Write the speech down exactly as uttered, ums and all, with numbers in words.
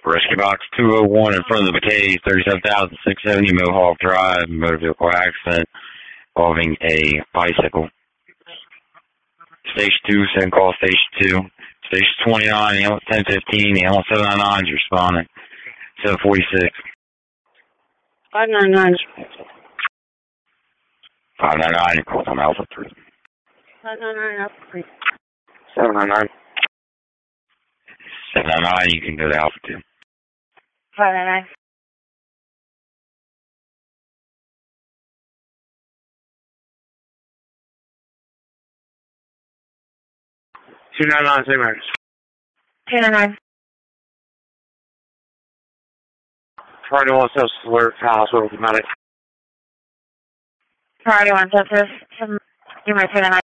Rescue Box two oh one in front of the Bouquet, thirty-seven thousand six hundred seventy Mohawk Drive, motor vehicle accident involving a bicycle. Station two, send call Station two. Station twenty-nine, ambulance ten fifteen, ambulance seven ninety-nine is responding. seven forty-six. five ninety-nine. five ninety-nine, you call from Alpha three. five ninety-nine, Alpha three. seven ninety-nine. seven ninety-nine, you can go to Alpha two. five ninety-nine. two ninety-nine, same address. two ninety-nine. Priority one self alert, hospital, medic. Priority one, Texas. You might two ninety-nine.